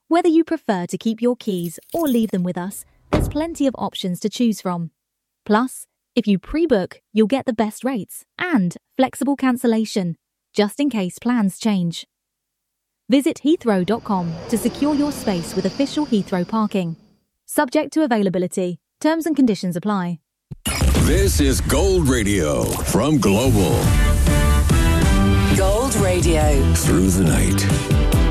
Whether you prefer to keep your keys or leave them with us, there's plenty of options to choose from. Plus, if you pre-book, you'll get the best rates and flexible cancellation, just in case plans change. Visit heathrow.com to secure your space with official Heathrow parking. Subject to availability. Terms and conditions apply. This is Gold Radio from Global. Gold Radio. Through the night.